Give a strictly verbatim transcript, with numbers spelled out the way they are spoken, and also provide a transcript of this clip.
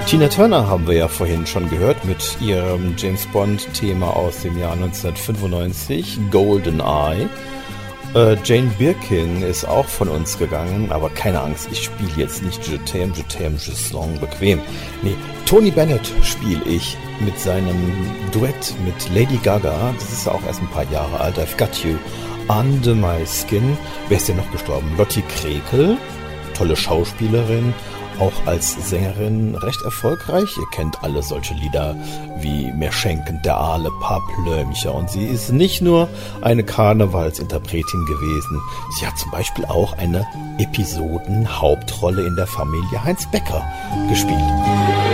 Tina Turner haben wir ja vorhin schon gehört mit ihrem James Bond-Thema aus dem Jahr neunzehnhundertfünfundneunzig, GoldenEye. Äh, Jane Birkin ist auch von uns gegangen, aber keine Angst, ich spiele jetzt nicht Je t'aime, je t'aime, je song bequem. Nee, Tony Bennett spiele ich mit seinem Duett mit Lady Gaga. Das ist ja auch erst ein paar Jahre alt. I've Got You Under My Skin. Wer ist denn noch gestorben? Lotte Krekel, tolle Schauspielerin. Auch als Sängerin recht erfolgreich. Ihr kennt alle solche Lieder wie Mehr schenken der Aale, Paar Plömcher. Und sie ist nicht nur eine Karnevalsinterpretin gewesen. Sie hat zum Beispiel auch eine Episodenhauptrolle in der Familie Heinz Becker gespielt.